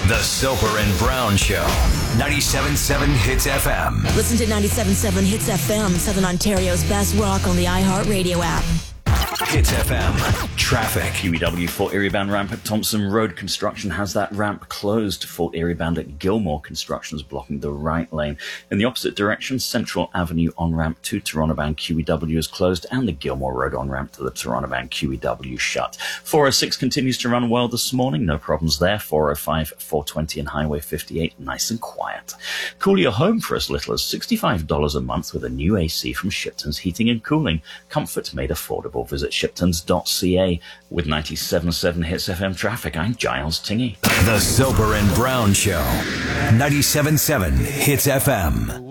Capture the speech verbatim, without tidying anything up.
The Soper and Brown Show. ninety-seven point seven Hits F M. Listen to ninety-seven point seven Hits F M, Southern Ontario's best rock on the iHeartRadio app. Hits F M. Traffic. Q E W Fort Erie Bound ramp at Thompson Road. Construction has that ramp closed. Fort Erie Bound at Gilmore. Construction is blocking the right lane. In the opposite direction, Central Avenue on-ramp to Toronto Bound Q E W is closed, and the Gilmore Road on-ramp to the Toronto Bound Q E W shut. four oh six continues to run well this morning. No problems there. four oh five, four twenty and Highway fifty-eight, nice and quiet. Cool your home for as little as sixty-five dollars a month with a new A C from Shipton's Heating and Cooling. Comfort made affordable. Visit shiptons dot c a. With ninety-seven point seven Hits F M traffic, I'm Giles Tingey. The Soper and Brown Show. ninety-seven point seven Hits F M.